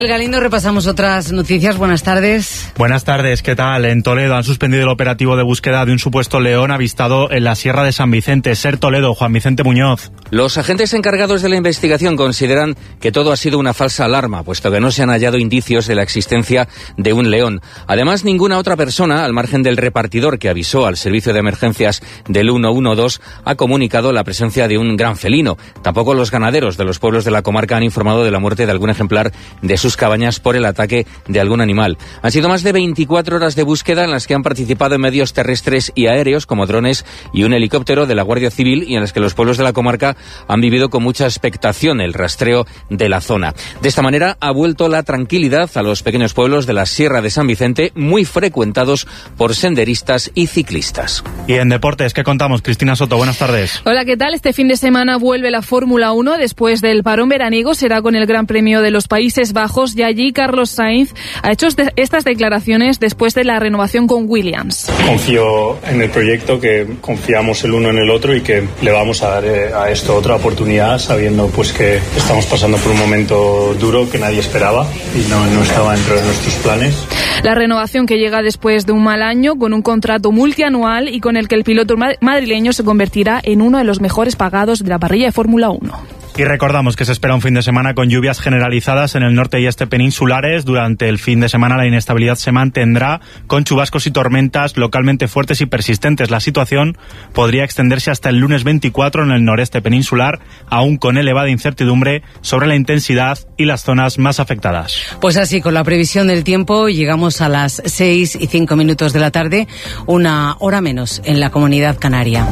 Galindo, repasamos otras noticias. Buenas tardes. Buenas tardes, ¿qué tal? En Toledo han suspendido el operativo de búsqueda de un supuesto león avistado en la Sierra de San Vicente. SER Toledo, Juan Vicente Muñoz. Los agentes encargados de la investigación consideran que todo ha sido una falsa alarma, puesto que no se han hallado indicios de la existencia de un león. Además, ninguna otra persona, al margen del repartidor que avisó al servicio de emergencias del 112, ha comunicado la presencia de un gran felino. Tampoco los ganaderos de los pueblos de la comarca han informado de la muerte de algún ejemplar de sus cabañas por el ataque de algún animal. Han sido más de 24 horas de búsqueda en las que han participado en medios terrestres y aéreos como drones y un helicóptero de la Guardia Civil, y en las que los pueblos de la comarca han vivido con mucha expectación el rastreo de la zona. De esta manera ha vuelto la tranquilidad a los pequeños pueblos de la Sierra de San Vicente, muy frecuentados por senderistas y ciclistas. Y en deportes, ¿qué contamos? Cristina Soto, buenas tardes. Hola, ¿qué tal? Este fin de semana vuelve la Fórmula 1 después del parón veraniego. Será con el Gran Premio de los Países Bajos, y allí Carlos Sainz ha hecho estas declaraciones después de la renovación con Williams. Confío en el proyecto, que confiamos el uno en el otro y que le vamos a dar a esto otra oportunidad, sabiendo pues que estamos pasando por un momento duro que nadie esperaba y no estaba dentro de nuestros planes. La renovación que llega después de un mal año, con un contrato multianual y con el que el piloto madrileño se convertirá en uno de los mejores pagados de la parrilla de Fórmula 1. Y recordamos que se espera un fin de semana con lluvias generalizadas en el norte y este peninsulares. Durante el fin de semana la inestabilidad se mantendrá, con chubascos y tormentas localmente fuertes y persistentes. La situación podría extenderse hasta el lunes 24 en el noreste peninsular, aún con elevada incertidumbre sobre la intensidad y las zonas más afectadas. Pues así, con la previsión del tiempo, llegamos a las 6:05 de la tarde, una hora menos en la Comunidad Canaria.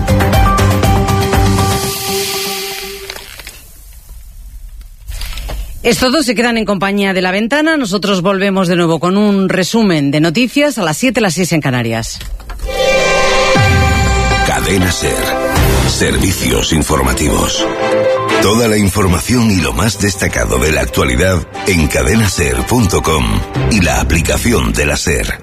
Es todo, se quedan en compañía de La Ventana. Nosotros volvemos de nuevo con un resumen de noticias a las 7, las 6 en Canarias. Cadena SER. Servicios informativos. Toda la información y lo más destacado de la actualidad en cadenaser.com y la aplicación de la SER.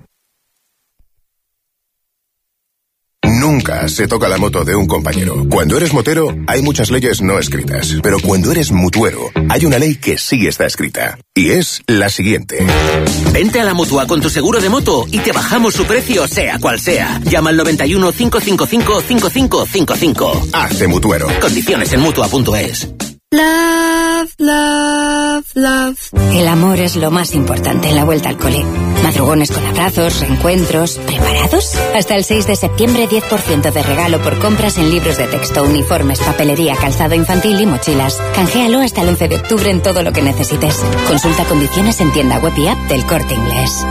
Nunca se toca la moto de un compañero. Cuando eres motero, hay muchas leyes no escritas. Pero cuando eres mutuero, hay una ley que sí está escrita. Y es la siguiente. Vente a la Mutua con tu seguro de moto y te bajamos su precio, sea cual sea. Llama al 91 555 5555. Hazte mutuero. Condiciones en Mutua.es. Love, love, love. El amor es lo más importante en la vuelta al cole. Madrugones con abrazos, reencuentros. ¿Preparados? Hasta el 6 de septiembre, 10% de regalo por compras en libros de texto, uniformes, papelería, calzado infantil y mochilas. Canjealo hasta el 11 de octubre en todo lo que necesites. Consulta condiciones en tienda web y app del Corte Inglés.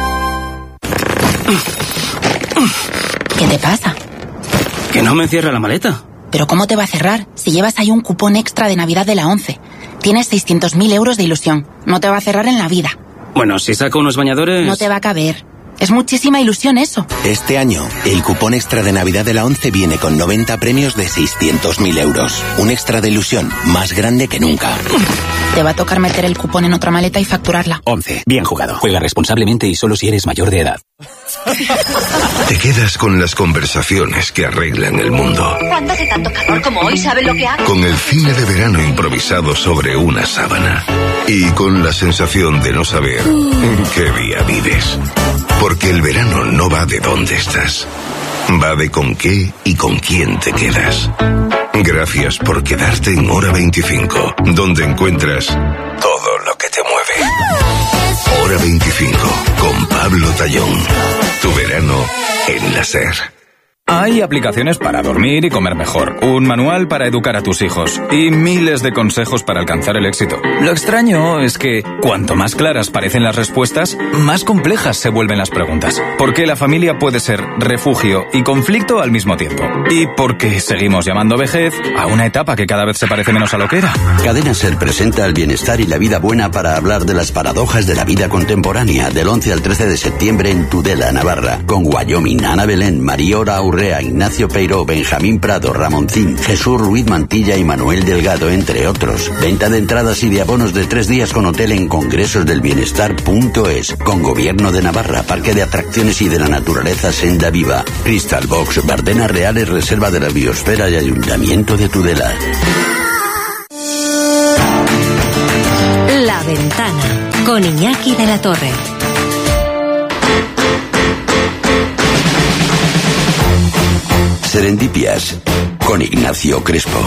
¿Qué te pasa? Que no me cierra la maleta. ¿Pero cómo te va a cerrar si llevas ahí un cupón extra de Navidad de la 11? Tienes 600.000 euros de ilusión. No te va a cerrar en la vida. Bueno, si saco unos bañadores... No te va a caber. Es muchísima ilusión eso. Este año, el cupón extra de Navidad de la 11 viene con 90 premios de 600.000 euros. Un extra de ilusión más grande que nunca. Te va a tocar meter el cupón en otra maleta y facturarla. 11. Bien jugado. Juega responsablemente y solo si eres mayor de edad. Te quedas con las conversaciones que arreglan el mundo. ¿Cuándo hace tanto calor como hoy? ¿Saben lo que hago? Con el cine de verano improvisado sobre una sábana. Y con la sensación de no saber en qué día vives. Porque el verano no va de dónde estás. Va de con qué y con quién te quedas. Gracias por quedarte en Hora 25, donde encuentras todo lo que te mueve. Hora 25, con Pablo Tallón. Tu verano en la SER. Hay aplicaciones para dormir y comer mejor, un manual para educar a tus hijos y miles de consejos para alcanzar el éxito. Lo extraño es que cuanto más claras parecen las respuestas, más complejas se vuelven las preguntas. ¿Por qué la familia puede ser refugio y conflicto al mismo tiempo? ¿Y por qué seguimos llamando vejez a una etapa que cada vez se parece menos a lo que era? Cadena SER presenta el bienestar y la vida buena para hablar de las paradojas de la vida contemporánea, del 11 al 13 de septiembre en Tudela, Navarra, con Wyoming, Ana Belén, Mariora Urrea, Ignacio Peiró, Benjamín Prado, Ramoncín, Jesús Ruiz Mantilla y Manuel Delgado, entre otros. Venta de entradas y de abonos de 3 días con hotel en congresosdelbienestar.es, con Gobierno de Navarra, Parque de Atracciones y de la Naturaleza Senda Viva, Crystal Box, Bardenas Reales, Reserva de la Biosfera y Ayuntamiento de Tudela. La Ventana. con Iñaki de la Torre. Serendipias con Ignacio Crespo.